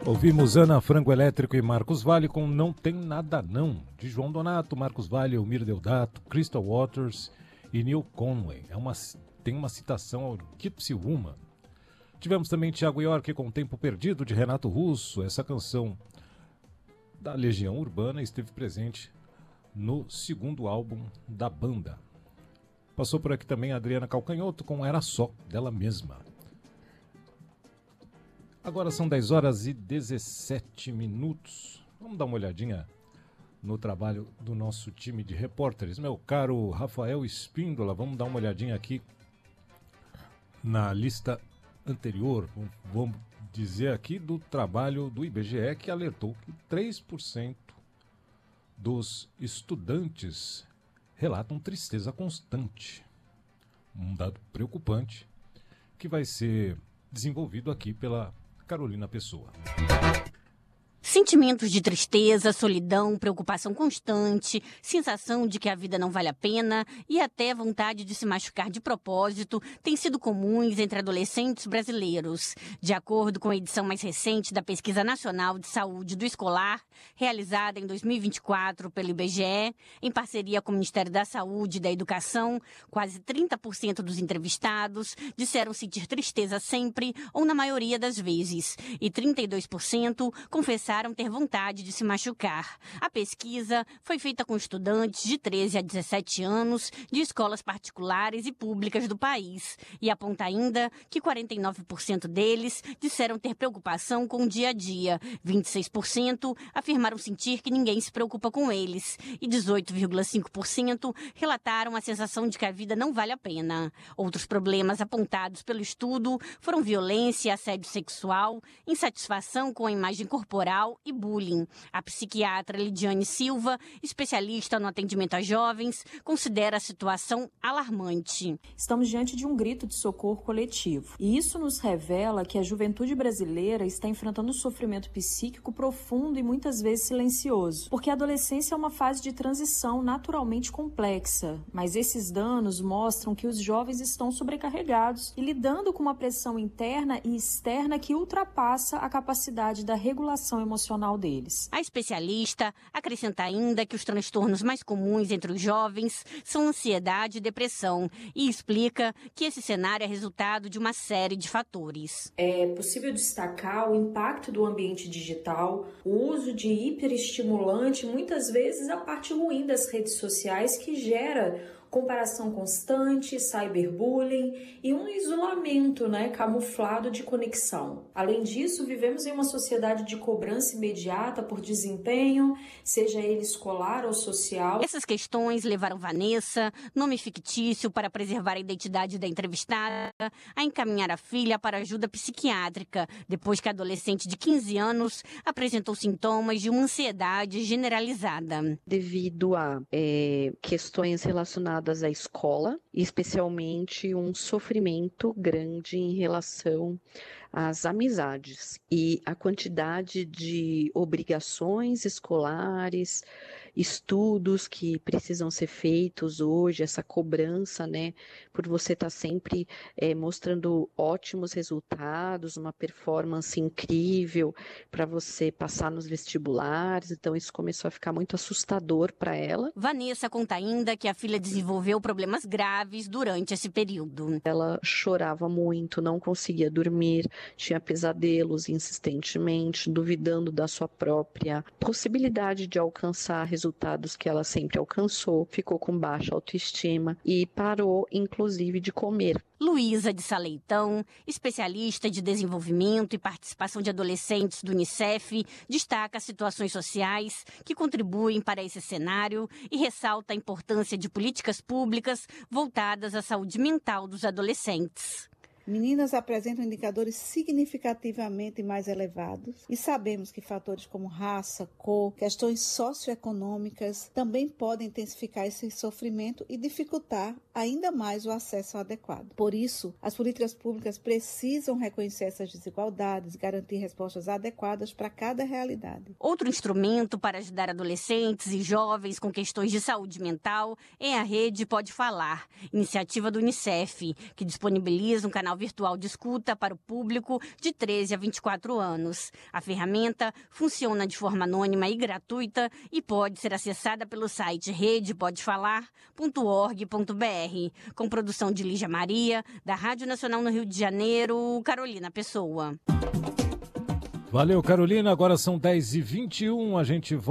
Ouvimos Ana Frango Elétrico e Marcos Valle com Não Tem Nada Não, de João Donato, Marcos Valle, Elmir Deodato, Crystal Waters e Neil Conway. Tem uma citação ao Gypsy Woman. Tivemos também Thiago York com Tempo Perdido, de Renato Russo. Essa canção da Legião Urbana esteve presente no segundo álbum da banda. Passou por aqui também a Adriana Calcanhoto com Era Só, dela mesma. Agora são 10 horas e 17 minutos. Vamos dar uma olhadinha no trabalho do nosso time de repórteres. Meu caro Rafael Espíndola, vamos dar uma olhadinha aqui na lista anterior. Vamos dizer aqui do trabalho do IBGE, que alertou que 3% dos estudantes relatam tristeza constante. Um dado preocupante que vai ser desenvolvido aqui pela Carolina Pessoa. Sentimentos de tristeza, solidão, preocupação constante, sensação de que a vida não vale a pena e até vontade de se machucar de propósito têm sido comuns entre adolescentes brasileiros. De acordo com a edição mais recente da Pesquisa Nacional de Saúde do Escolar, realizada em 2024 pelo IBGE, em parceria com o Ministério da Saúde e da Educação, quase 30% dos entrevistados disseram sentir tristeza sempre ou na maioria das vezes, e 32% confessaram ter vontade de se machucar. A pesquisa foi feita com estudantes de 13 a 17 anos de escolas particulares e públicas do país e aponta ainda que 49% deles disseram ter preocupação com o dia a dia, 26% afirmaram sentir que ninguém se preocupa com eles e 18,5% relataram a sensação de que a vida não vale a pena. Outros problemas apontados pelo estudo foram violência e assédio sexual, insatisfação com a imagem corporal e bullying. A psiquiatra Lidiane Silva, especialista no atendimento a jovens, considera a situação alarmante. Estamos diante de um grito de socorro coletivo. E isso nos revela que a juventude brasileira está enfrentando um sofrimento psíquico profundo e muitas vezes silencioso. Porque a adolescência é uma fase de transição naturalmente complexa, mas esses danos mostram que os jovens estão sobrecarregados e lidando com uma pressão interna e externa que ultrapassa a capacidade da regulação emocional deles. A especialista acrescenta ainda que os transtornos mais comuns entre os jovens são ansiedade e depressão e explica que esse cenário é resultado de uma série de fatores. É possível destacar o impacto do ambiente digital, o uso de hiperestimulante, muitas vezes a parte ruim das redes sociais que gera comparação constante, cyberbullying e um isolamento, camuflado de conexão. Além disso, vivemos em uma sociedade de cobrança imediata por desempenho, seja ele escolar ou social. Essas questões levaram Vanessa, nome fictício para preservar a identidade da entrevistada, a encaminhar a filha para ajuda psiquiátrica, depois que a adolescente de 15 anos apresentou sintomas de uma ansiedade generalizada. Devido a questões relacionadas à escola, especialmente um sofrimento grande em relação às amizades e a quantidade de obrigações escolares, estudos que precisam ser feitos hoje, essa cobrança, por você estar sempre mostrando ótimos resultados, uma performance incrível para você passar nos vestibulares, então isso começou a ficar muito assustador para ela. Vanessa conta ainda que a filha desenvolveu problemas graves durante esse período. Ela chorava muito, não conseguia dormir, tinha pesadelos insistentemente, duvidando da sua própria possibilidade de alcançar resultados que ela sempre alcançou, ficou com baixa autoestima e parou, inclusive, de comer. Luísa de Saleitão, especialista de desenvolvimento e participação de adolescentes do Unicef, destaca situações sociais que contribuem para esse cenário e ressalta a importância de políticas públicas voltadas à saúde mental dos adolescentes. Meninas apresentam indicadores significativamente mais elevados e sabemos que fatores como raça, cor, questões socioeconômicas também podem intensificar esse sofrimento e dificultar ainda mais o acesso adequado. Por isso, as políticas públicas precisam reconhecer essas desigualdades, garantir respostas adequadas para cada realidade. Outro instrumento para ajudar adolescentes e jovens com questões de saúde mental é a Rede Pode Falar, iniciativa do Unicef, que disponibiliza um canal virtual de escuta para o público de 13 a 24 anos. A ferramenta funciona de forma anônima e gratuita e pode ser acessada pelo site redepodefalar.org.br, com produção de Lígia Maria, da Rádio Nacional no Rio de Janeiro, Carolina Pessoa. Valeu, Carolina. Agora são 10h21, a gente volta.